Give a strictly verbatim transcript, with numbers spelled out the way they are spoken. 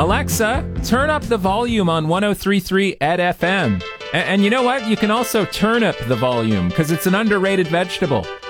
Alexa, turn up the volume on one oh three point three Ed F M. And, and you know what? You can also turnip the volume because it's an underrated vegetable.